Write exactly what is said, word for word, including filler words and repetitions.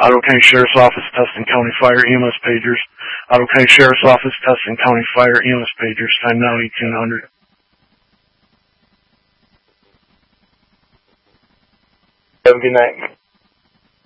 Ottawa County Sheriff's Office testing county fire E M S pagers. Ottawa County Sheriff's Office testing county fire E M S pagers. Time now eighteen hundred. Have a good night.